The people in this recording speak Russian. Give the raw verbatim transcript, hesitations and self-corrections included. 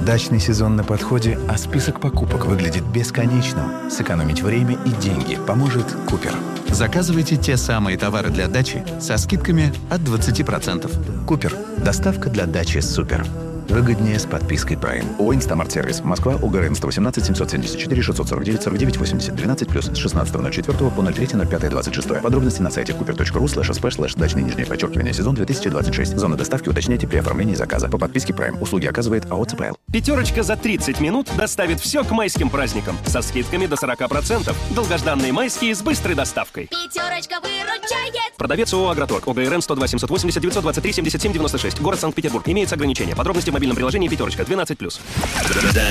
Дачный сезон на подходе, а список покупок выглядит бесконечным. Сэкономить время и деньги поможет Купер. Заказывайте те самые товары для дачи со скидками от двадцати процентов. Купер. Доставка для дачи супер. Выгоднее с подпиской Prime. ООО «Инстамарт-сервис». Москва, УГРН сто восемнадцать семьсот семьдесят четыре шестьсот сорок девять сорок девять восемьдесят двенадцать плюс с шестнадцатого ноль четвёртого по ноль третьего ноль пятого двадцать шестое. Подробности на сайте купер точка ру слэш сп слэш дачный нижнее подчеркивание сезон две тысячи двадцать шесть. Зона доставки уточняйте при оформлении заказа. По подписке Prime. Услуги оказывает АО ЦПЛ. Пятерочка за тридцать минут доставит все к майским праздникам. Со скидками до сорока процентов. Долгожданные майские с быстрой доставкой. Пятерочка выручает. Продавец ООО «Агроторг». ОГРН сто два семьсот восемьдесят девятьсот двадцать три семьдесят семь девяносто шесть. Город Санкт-Петербург. Имеется ограничение. Подробности в мобильном приложении «Пятерочка». двенадцать плюс.